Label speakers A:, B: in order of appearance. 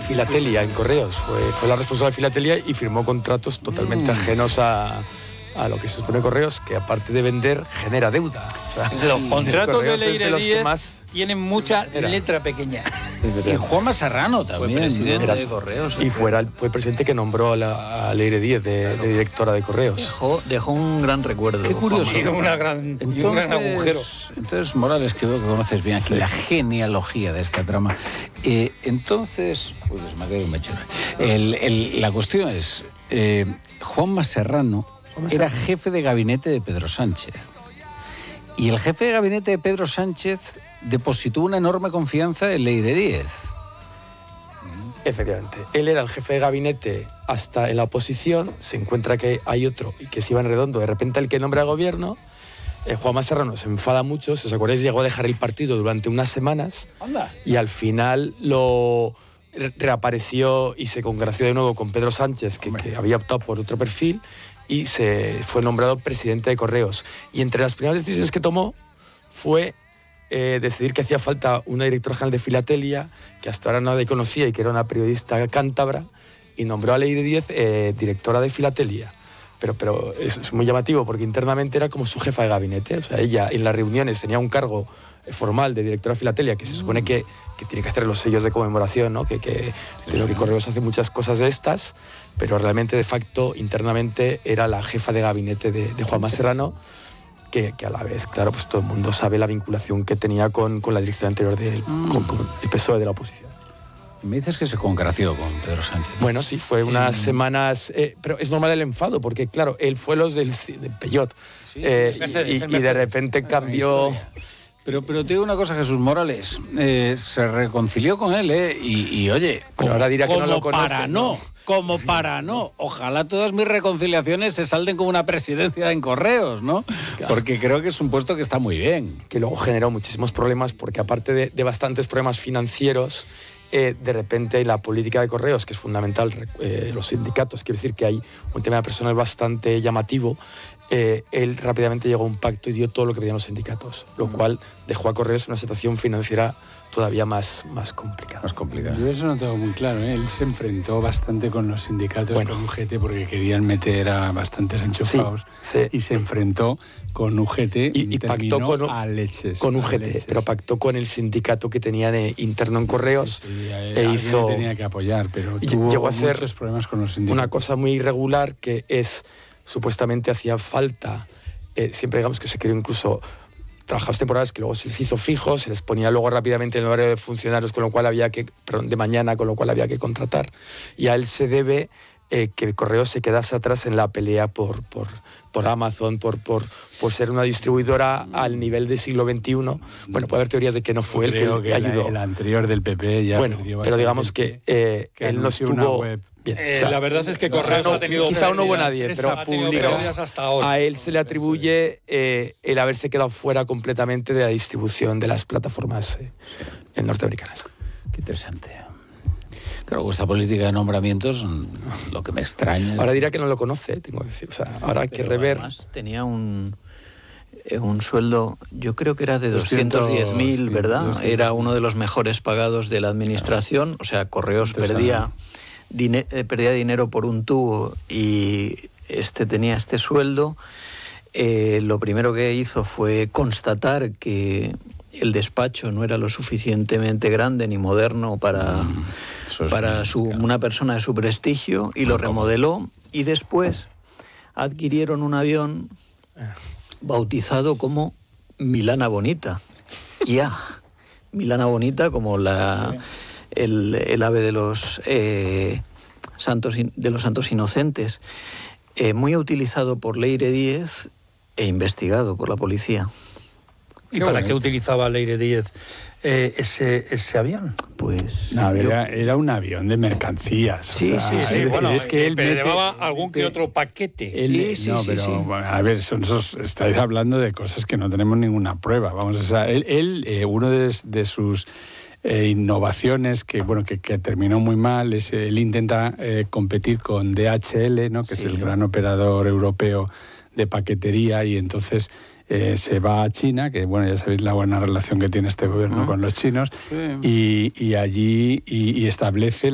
A: Filatelia en Correos. Fue la responsable de Filatelia y firmó contratos totalmente ajenos a lo que se supone Correos, que aparte de vender, genera deuda. O sea,
B: los contratos de Leire Díez
A: más
B: tienen mucha letra pequeña.
C: Y Juanma Serrano también.
D: Fue presidente de Correos.
A: Y fue el presidente que nombró a Leire Díez de directora de Correos.
D: Dejó un gran recuerdo.
C: Qué curioso.
B: Un gran agujero.
C: Entonces, Morales, creo que conoces bien aquí la genealogía de esta trama. Entonces, pues me quedo mechero. La cuestión es, Juanma Serrano era jefe de gabinete de Pedro Sánchez. Y el jefe de gabinete de Pedro Sánchez depositó una enorme confianza en Leire Díez.
A: Efectivamente. Él era el jefe de gabinete hasta en la oposición. Se encuentra que hay otro y que es Iván Redondo. De repente el que nombra al gobierno, Juanma Serrano se enfada mucho. Si os acordáis, llegó a dejar el partido durante unas semanas.
B: Anda.
A: Y al final lo reapareció y se congració de nuevo con Pedro Sánchez, que había optado por otro perfil, y se fue nombrado presidente de Correos. Y entre las primeras decisiones que tomó fue decidir que hacía falta una directora general de Filatelia, que hasta ahora nadie conocía y que era una periodista cántabra, y nombró a Leire Díez directora de Filatelia. Pero es muy llamativo porque internamente era como su jefa de gabinete. O sea, ella en las reuniones tenía un cargo formal de directora de Filatelia, que se supone que tiene que hacer los sellos de conmemoración, ¿no? que Correos hace muchas cosas de estas, pero realmente de facto internamente era la jefa de gabinete de Juanma Serrano, que a la vez, claro, pues todo el mundo sabe la vinculación que tenía con la dirección anterior con el PSOE de la oposición.
C: Me dices que se congració con Pedro Sánchez.
A: Bueno, sí, fue unas semanas, pero es normal el enfado, porque claro, él fue los del Peyot, y de repente cambió.
C: Pero te digo una cosa, Jesús Morales, se reconcilió con él, y oye,
A: pero ahora dirá que no lo conoce.
C: Como para no. Ojalá todas mis reconciliaciones se salden como una presidencia en Correos, ¿no? Claro. Porque creo que es un puesto que está muy bien.
A: Que luego generó muchísimos problemas, porque aparte de bastantes problemas financieros, de repente la política de Correos, que es fundamental, los sindicatos, quiero decir que hay un tema personal bastante llamativo. Él rápidamente llegó a un pacto y dio todo lo que pedían los sindicatos, lo cual dejó a Correos en una situación financiera todavía más complicada.
E: Yo eso no tengo muy claro, ¿eh? Él se enfrentó bastante con los sindicatos, con UGT, porque querían meter a bastantes enchufados, y se enfrentó con UGT y
A: pactó
E: a leches.
A: Con UGT, pero pactó con el sindicato que tenían interno en Correos.
E: Hizo, tenía que apoyar, pero
A: llegó a hacer
E: muchos problemas con los sindicatos.
A: Una cosa muy irregular que es, supuestamente hacía falta, siempre digamos que se creó incluso trabajadores temporales que luego se les hizo fijos, se les ponía luego rápidamente en el horario de funcionarios, con lo cual de mañana, con lo cual había que contratar. Y a él se debe que Correos se quedase atrás en la pelea por Amazon, por ser una distribuidora al nivel del siglo XXI. Bueno, puede haber teorías de que no fue él que ayudó.
E: El anterior del PP ya perdió.
A: Pero digamos que él no estuvo bien.
B: La verdad es que Correos ha tenido
A: quizá no hubo nadie, pero
B: hasta ahora.
A: A él se le atribuye el haberse quedado fuera completamente de la distribución de las plataformas norteamericanas.
C: Qué interesante. Claro, esta política de nombramientos, lo que me extraña.
A: Ahora dirá que no lo conoce, tengo que decir. O sea, ahora hay que rever.
D: Además tenía un sueldo, yo creo que era de 210.000, ¿verdad? 200. Era uno de los mejores pagados de la administración. O sea, Correos perdía dinero por un tubo y tenía este sueldo. Lo primero que hizo fue constatar que el despacho no era lo suficientemente grande ni moderno para una persona de su prestigio, y lo remodeló, y después adquirieron un avión bautizado como Milana Bonita. Milana Bonita, como el ave de los santos inocentes, muy utilizado por Leire Díez e investigado por la policía.
B: ¿Y para qué utilizaba Leire Díez ese avión?
D: Pues
E: era un avión de mercancías.
D: Sí.
B: Bueno,
E: es que él
B: llevaba algún que otro paquete.
E: Bueno, a ver, estáis hablando de cosas que no tenemos ninguna prueba. Vamos, o sea, uno de sus innovaciones que terminó muy mal es él intenta competir con DHL, ¿no? Que es el gran operador europeo de paquetería, y entonces se va a China, que ya sabéis la buena relación que tiene este gobierno con los chinos, y allí establece